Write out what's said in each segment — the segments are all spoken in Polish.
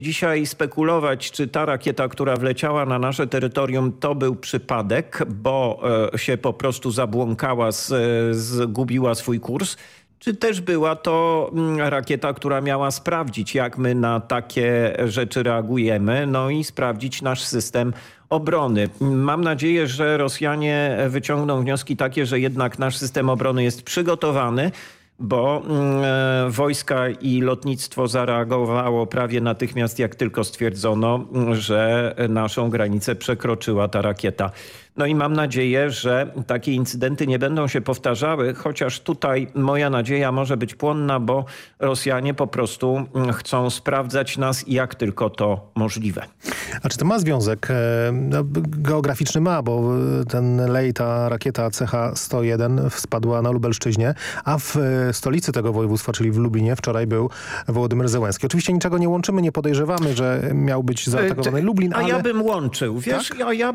dzisiaj spekulować, czy ta rakieta, która wleciała na nasze terytorium, to był przypadek, bo się po prostu zabłąkała, zgubiła swój kurs, czy też była to rakieta, która miała sprawdzić, jak my na takie rzeczy reagujemy, no i sprawdzić nasz system obrony. Mam nadzieję, że Rosjanie wyciągną wnioski takie, że jednak nasz system obrony jest przygotowany, bo wojska i lotnictwo zareagowało prawie natychmiast, jak tylko stwierdzono, że naszą granicę przekroczyła ta rakieta. No i mam nadzieję, że takie incydenty nie będą się powtarzały, chociaż tutaj moja nadzieja może być płonna, bo Rosjanie po prostu chcą sprawdzać nas, jak tylko to możliwe. A czy to ma związek? Geograficzny ma, bo ten lej, ta rakieta CH-101 spadła na Lubelszczyźnie, a w stolicy tego województwa, czyli w Lublinie, wczoraj był Wołodymyr Zełenski. Oczywiście niczego nie łączymy, nie podejrzewamy, że miał być zaatakowany Lublin, ale... A ja bym łączył, wiesz, tak? Ja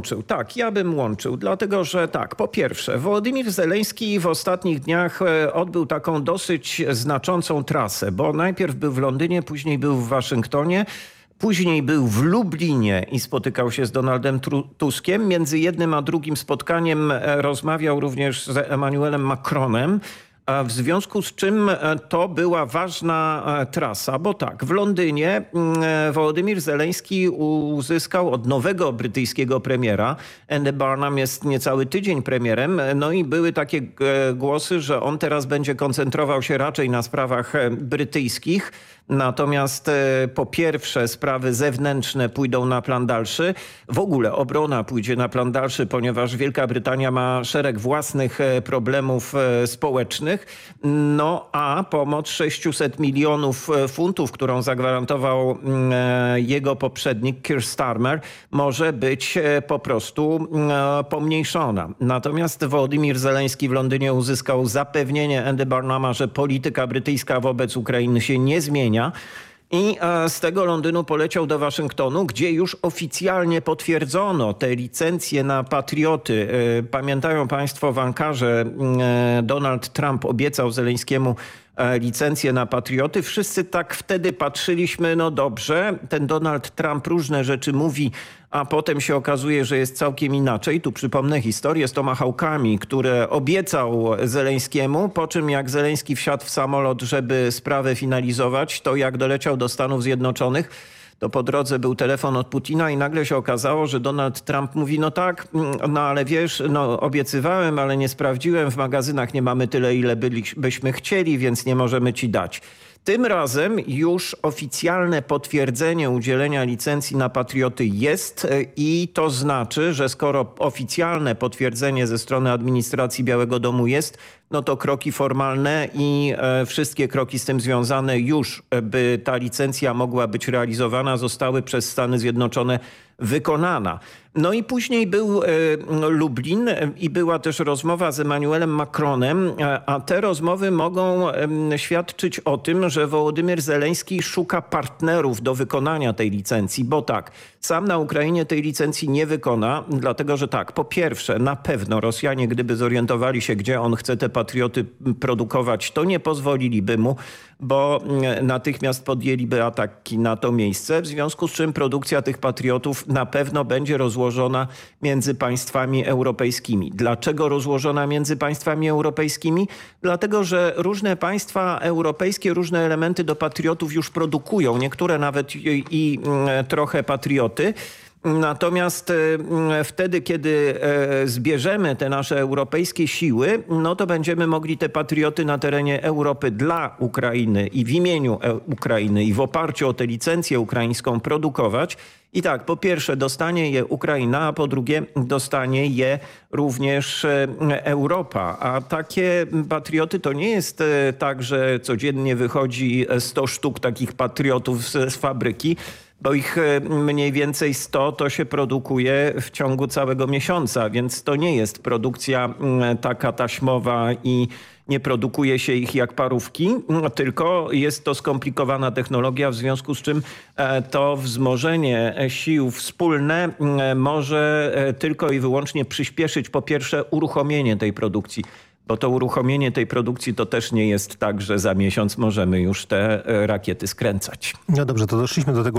bym łączył, dlatego że tak, po pierwsze, Wołodymyr Zełenski w ostatnich dniach odbył taką dosyć znaczącą trasę, bo najpierw był w Londynie, później był w Waszyngtonie, później był w Lublinie i spotykał się z Donaldem Tuskiem. Między jednym a drugim spotkaniem rozmawiał również z Emmanuelem Macronem. W związku z czym to była ważna trasa, bo tak, w Londynie Wołodymyr Zełenski uzyskał od nowego brytyjskiego premiera, Andy Burnham jest niecały tydzień premierem, no i były takie głosy, że on teraz będzie koncentrował się raczej na sprawach brytyjskich, natomiast po pierwsze sprawy zewnętrzne pójdą na plan dalszy. W ogóle obrona pójdzie na plan dalszy, ponieważ Wielka Brytania ma szereg własnych problemów społecznych. No a pomoc 600 milionów funtów, którą zagwarantował jego poprzednik Keir Starmer, może być po prostu pomniejszona. Natomiast Wołodymyr Zełenski w Londynie uzyskał zapewnienie Andy Burnhama, że polityka brytyjska wobec Ukrainy się nie zmienia. I z tego Londynu poleciał do Waszyngtonu, gdzie już oficjalnie potwierdzono te licencje na patrioty. Pamiętają państwo, w Ankarze Donald Trump obiecał Zełenskiemu licencje na patrioty. Wszyscy tak wtedy patrzyliśmy, no dobrze, ten Donald Trump różne rzeczy mówi, a potem się okazuje, że jest całkiem inaczej. Tu przypomnę historię z tomahawkami, które obiecał Zełenskiemu, po czym jak Zełenski wsiadł w samolot, żeby sprawę finalizować, to jak doleciał do Stanów Zjednoczonych, to po drodze był telefon od Putina i nagle się okazało, że Donald Trump mówi, no tak, no ale wiesz, no obiecywałem, ale nie sprawdziłem, w magazynach nie mamy tyle, ile byśmy chcieli, więc nie możemy ci dać. Tym razem już oficjalne potwierdzenie udzielenia licencji na patrioty jest i to znaczy, że skoro oficjalne potwierdzenie ze strony administracji Białego Domu jest, no to kroki formalne i wszystkie kroki z tym związane już, by ta licencja mogła być realizowana, zostały przez Stany Zjednoczone wykonana. No i później był Lublin i była też rozmowa z Emmanuelem Macronem, a te rozmowy mogą świadczyć o tym, że Wołodymyr Zełenski szuka partnerów do wykonania tej licencji, bo tak, sam na Ukrainie tej licencji nie wykona, dlatego że tak, po pierwsze, na pewno Rosjanie, gdyby zorientowali się, gdzie on chce te patrioty produkować, to nie pozwoliliby mu, bo natychmiast podjęliby ataki na to miejsce, w związku z czym produkcja tych patriotów na pewno będzie rozłożona między państwami europejskimi. Dlaczego rozłożona między państwami europejskimi? Dlatego, że różne państwa europejskie różne elementy do patriotów już produkują, niektóre nawet i trochę patrioty. Natomiast wtedy, kiedy zbierzemy te nasze europejskie siły, no to będziemy mogli te patrioty na terenie Europy dla Ukrainy i w imieniu Ukrainy i w oparciu o tę licencję ukraińską produkować. I tak, po pierwsze dostanie je Ukraina, a po drugie dostanie je również Europa. A takie patrioty to nie jest tak, że codziennie wychodzi 100 sztuk takich patriotów z fabryki, bo ich mniej więcej 100 to się produkuje w ciągu całego miesiąca, więc to nie jest produkcja taka taśmowa i nie produkuje się ich jak parówki, tylko jest to skomplikowana technologia, w związku z czym to wzmożenie sił wspólne może tylko i wyłącznie przyspieszyć po pierwsze uruchomienie tej produkcji. Bo to uruchomienie tej produkcji to też nie jest tak, że za miesiąc możemy już te rakiety skręcać. No dobrze, to doszliśmy do tego